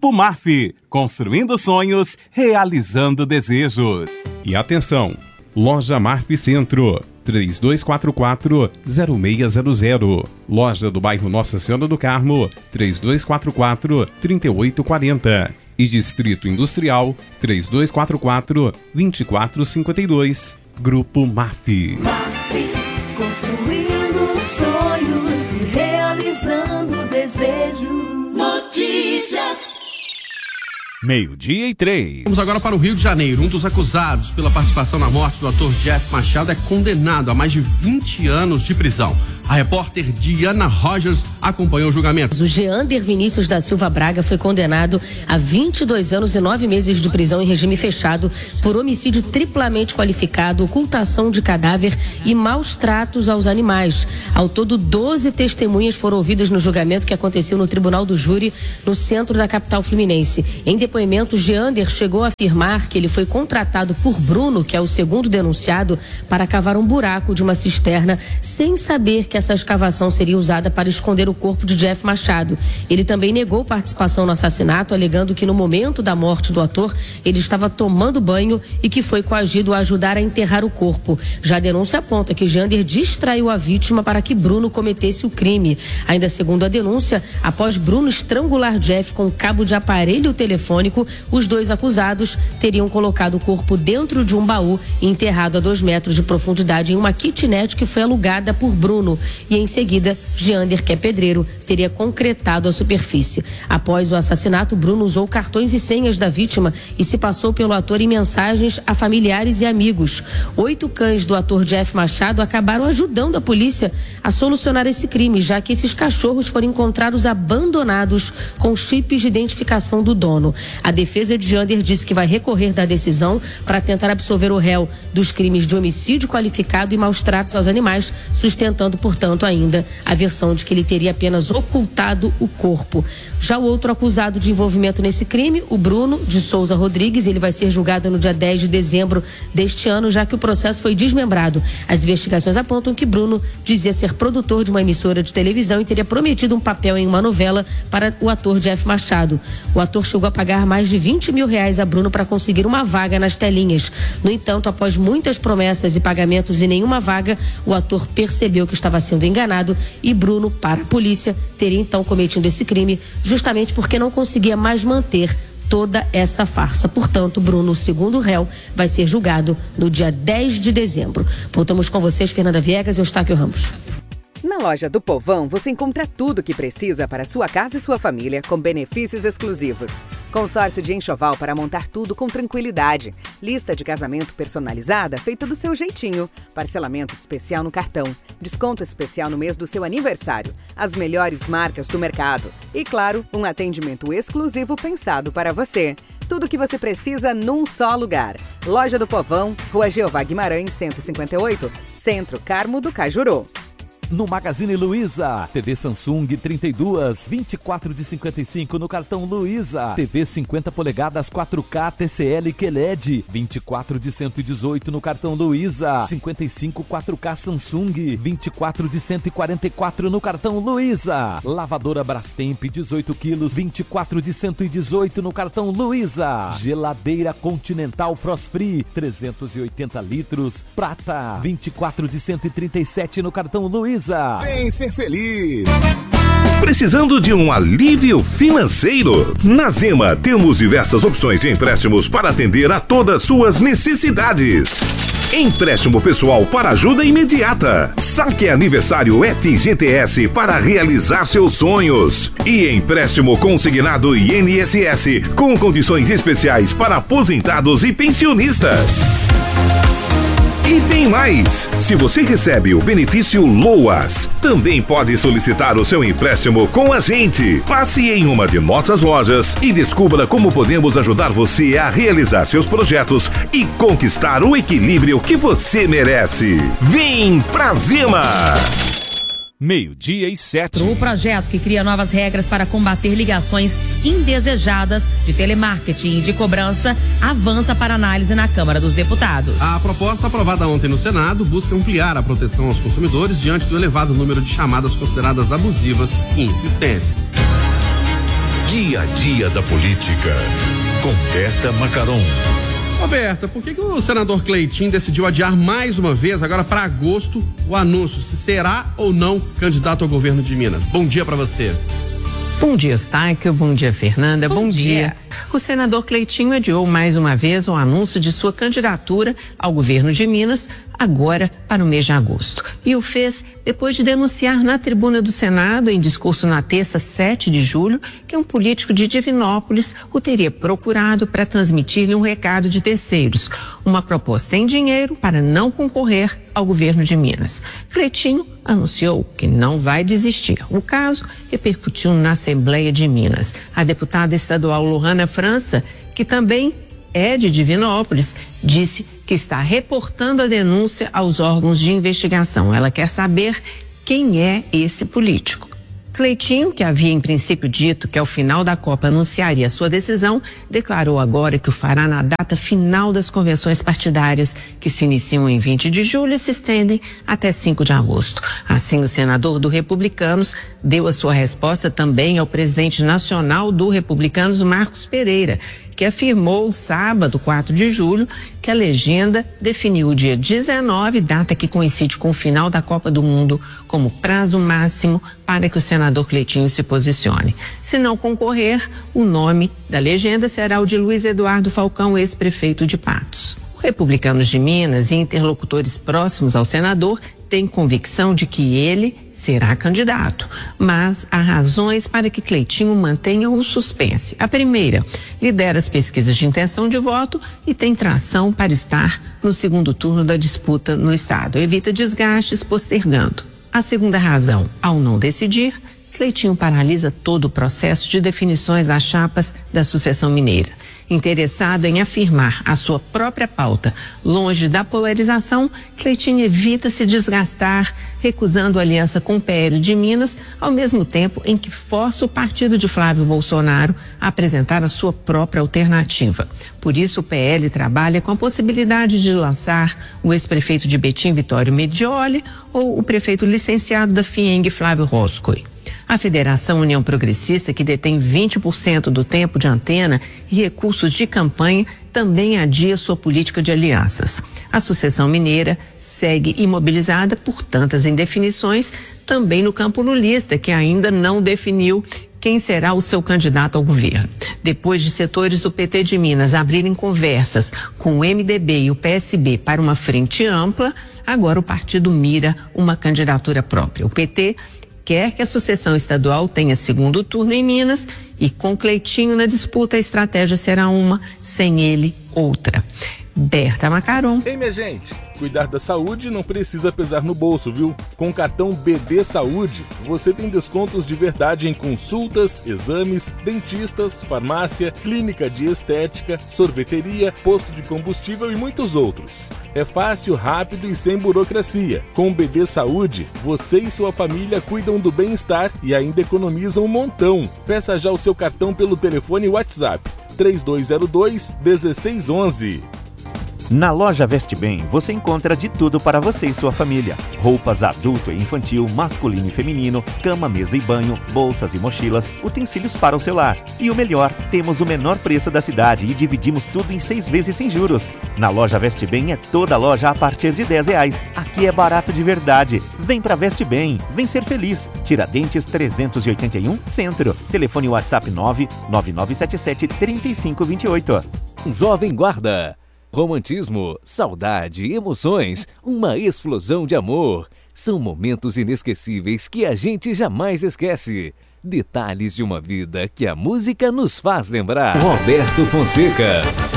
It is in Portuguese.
Grupo MAF, construindo sonhos, realizando desejos. E atenção, Loja MAF Centro, 3244-0600. Loja do bairro Nossa Senhora do Carmo, 3244-3840. E Distrito Industrial, 3244-2452. Grupo MAF. Construindo sonhos e realizando desejos. Notícias. 12:03. Vamos agora para o Rio de Janeiro. Um dos acusados pela participação na morte do ator Jeff Machado é condenado a mais de 20 anos de prisão. A repórter Diana Rogers acompanhou o julgamento. O Geander Vinícius da Silva Braga foi condenado a 22 anos e 9 meses de prisão em regime fechado por homicídio triplamente qualificado, ocultação de cadáver e maus tratos aos animais. Ao todo, 12 testemunhas foram ouvidas no julgamento que aconteceu no Tribunal do Júri, no centro da capital fluminense. Em depoimento, Geander chegou a afirmar que ele foi contratado por Bruno, que é o segundo denunciado, para cavar um buraco de uma cisterna, sem saber que essa escavação seria usada para esconder o corpo de Jeff Machado. Ele também negou participação no assassinato, alegando que no momento da morte do ator, ele estava tomando banho e que foi coagido a ajudar a enterrar o corpo. Já a denúncia aponta que Geander distraiu a vítima para que Bruno cometesse o crime. Ainda segundo a denúncia, após Bruno estrangular Jeff com cabo de aparelho telefônico, os dois acusados teriam colocado o corpo dentro de um baú e enterrado a 2 metros de profundidade em uma kitnet que foi alugada por Bruno. E em seguida, Geander, que é pedreiro, teria concretado a superfície. Após o assassinato, Bruno usou cartões e senhas da vítima e se passou pelo ator em mensagens a familiares e amigos. 8 cães do ator Jeff Machado acabaram ajudando a polícia a solucionar esse crime, já que esses cachorros foram encontrados abandonados com chips de identificação do dono. A defesa de Geander disse que vai recorrer da decisão para tentar absolver o réu dos crimes de homicídio qualificado e maus tratos aos animais, sustentando, portanto, ainda a versão de que ele teria apenas ocultado o corpo. Já o outro acusado de envolvimento nesse crime, o Bruno de Souza Rodrigues, ele vai ser julgado no dia 10 de dezembro deste ano, já que o processo foi desmembrado. As investigações apontam que Bruno dizia ser produtor de uma emissora de televisão e teria prometido um papel em uma novela para o ator Jeff Machado. O ator chegou a pagar mais de R$20 mil a Bruno para conseguir uma vaga nas telinhas. No entanto, após muitas promessas e pagamentos e nenhuma vaga, o ator percebeu que estava sendo enganado e Bruno, para a polícia, teria então cometido esse crime justamente porque não conseguia mais manter toda essa farsa. Portanto, Bruno, o segundo réu, vai ser julgado no dia 10 de dezembro. Voltamos com vocês, Fernanda Viegas e Eustáquio Ramos. Na loja do Povão, você encontra tudo o que precisa para sua casa e sua família, com benefícios exclusivos. Consórcio de enxoval para montar tudo com tranquilidade. Lista de casamento personalizada feita do seu jeitinho. Parcelamento especial no cartão. Desconto especial no mês do seu aniversário. As melhores marcas do mercado. E, claro, um atendimento exclusivo pensado para você. Tudo o que você precisa num só lugar. Loja do Povão, Rua Jeová Guimarães, 158, Centro Carmo do Cajuru. No Magazine Luiza, TV Samsung 32, 24 de 55 no cartão Luiza. TV 50 polegadas 4K TCL QLED, 24 de 118 no cartão Luiza. 55 4K Samsung, 24 de 144 no cartão Luiza. Lavadora Brastemp 18 quilos, 24 de 118 no cartão Luiza. Geladeira Continental Frost Free, 380 litros, prata, 24 de 137 no cartão Luiza. Vem ser feliz! Precisando de um alívio financeiro? Na Zema temos diversas opções de empréstimos para atender a todas suas necessidades. Empréstimo pessoal para ajuda imediata. Saque aniversário FGTS para realizar seus sonhos. E empréstimo consignado INSS com condições especiais para aposentados e pensionistas. E tem mais! Se você recebe o benefício LOAS, também pode solicitar o seu empréstimo com a gente. Passe em uma de nossas lojas e descubra como podemos ajudar você a realizar seus projetos e conquistar o equilíbrio que você merece. Vem pra Zema! 12:07. O projeto que cria novas regras para combater ligações indesejadas de telemarketing e de cobrança avança para análise na Câmara dos Deputados. A proposta aprovada ontem no Senado busca ampliar a proteção aos consumidores diante do elevado número de chamadas consideradas abusivas e insistentes. Dia dia a dia da política. Com Berta Macaron. Roberta, por que o senador Cleitinho decidiu adiar mais uma vez, agora para agosto, o anúncio se será ou não candidato ao governo de Minas? Bom dia para você. Bom dia, Eustáquio. Bom dia, Fernanda. Bom dia. O senador Cleitinho adiou mais uma vez o anúncio de sua candidatura ao governo de Minas, agora para o mês de agosto. E o fez depois de denunciar na tribuna do Senado, em discurso na terça, 7 de julho, que um político de Divinópolis o teria procurado para transmitir-lhe um recado de terceiros, uma proposta em dinheiro para não concorrer ao governo de Minas. Cleitinho anunciou que não vai desistir. O caso repercutiu na Assembleia de Minas. A deputada estadual Lohana França, que também é de Divinópolis, disse que está reportando a denúncia aos órgãos de investigação. Ela quer saber quem é esse político. Cleitinho, que havia em princípio dito que ao final da Copa anunciaria sua decisão, declarou agora que o fará na data final das convenções partidárias, que se iniciam em 20 de julho e se estendem até 5 de agosto. Assim, o senador do Republicanos deu a sua resposta também ao presidente nacional do Republicanos, Marcos Pereira, que afirmou sábado, 4 de julho, que a legenda definiu o dia 19, data que coincide com o final da Copa do Mundo, como prazo máximo para que o senador Cleitinho se posicione. Se não concorrer, o nome da legenda será o de Luiz Eduardo Falcão, ex-prefeito de Patos. O Republicanos de Minas e interlocutores próximos ao senador têm convicção de que ele será candidato, mas há razões para que Cleitinho mantenha o suspense. A primeira, lidera as pesquisas de intenção de voto e tem tração para estar no segundo turno da disputa no estado. Evita desgastes postergando. A segunda razão, ao não decidir, Cleitinho paralisa todo o processo de definições das chapas da sucessão mineira. Interessado em afirmar a sua própria pauta longe da polarização, Cleitinho evita se desgastar, recusando aliança com o PL de Minas, ao mesmo tempo em que força o partido de Flávio Bolsonaro a apresentar a sua própria alternativa. Por isso, o PL trabalha com a possibilidade de lançar o ex-prefeito de Betim, Vitório Medioli, ou o prefeito licenciado da FIENG, Flávio Roscoe. A Federação União Progressista, que detém 20% do tempo de antena e recursos de campanha, também adia sua política de alianças. A sucessão mineira segue imobilizada por tantas indefinições, também no campo lulista, que ainda não definiu quem será o seu candidato ao governo. Depois de setores do PT de Minas abrirem conversas com o MDB e o PSB para uma frente ampla, agora o partido mira uma candidatura própria. O PT quer que a sucessão estadual tenha segundo turno em Minas e com Cleitinho na disputa a estratégia será uma, sem ele outra. Berta Macaron. Ei, minha gente, cuidar da saúde não precisa pesar no bolso, viu? Com o cartão BD Saúde, você tem descontos de verdade em consultas, exames, dentistas, farmácia, clínica de estética, sorveteria, posto de combustível e muitos outros. É fácil, rápido e sem burocracia. Com o BD Saúde, você e sua família cuidam do bem-estar e ainda economizam um montão. Peça já o seu cartão pelo telefone WhatsApp 3202-1611. Na loja Veste Bem, você encontra de tudo para você e sua família. Roupas adulto e infantil, masculino e feminino, cama, mesa e banho, bolsas e mochilas, utensílios para o celular. E o melhor, temos o menor preço da cidade e dividimos tudo em 6 vezes sem juros. Na loja Veste Bem é toda loja a partir de R$10. Aqui é barato de verdade. Vem pra Veste Bem, vem ser feliz. Tiradentes 381, Centro. Telefone WhatsApp 99977-3528. Jovem Guarda. Romantismo, saudade, emoções, uma explosão de amor. São momentos inesquecíveis que a gente jamais esquece. Detalhes de uma vida que a música nos faz lembrar. Roberto Fonseca.